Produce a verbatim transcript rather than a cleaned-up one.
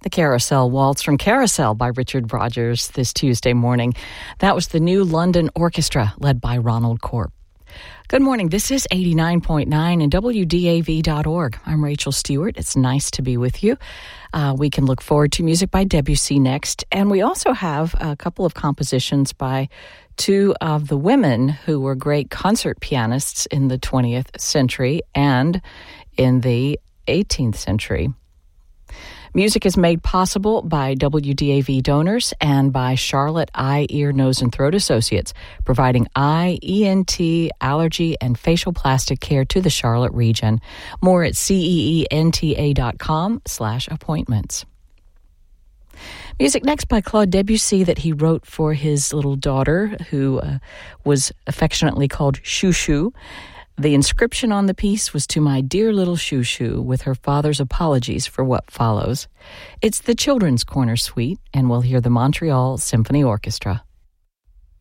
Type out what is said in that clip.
The Carousel Waltz from Carousel by Richard Rodgers this Tuesday morning. That was the New London Orchestra led by Ronald Corp. Good morning. This is eighty-nine point nine and W D A V dot org. I'm Rachel Stewart. It's nice to be with you. Uh, we can look forward to music by Debussy next. And we also have a couple of compositions by two of the women who were great concert pianists in the twentieth century and in the eighteenth century. Music is made possible by W D A V donors and by Charlotte Eye, Ear, Nose, and Throat Associates, providing eye, E N T, allergy, and facial plastic care to the Charlotte region. More at ceenta dot com slash appointments. Music next by Claude Debussy that he wrote for his little daughter, who uh, was affectionately called Chou Chou. The inscription on the piece was, "To my dear little Chou Chou," with her father's apologies for what follows. It's the Children's Corner Suite, and we'll hear the Montreal Symphony Orchestra.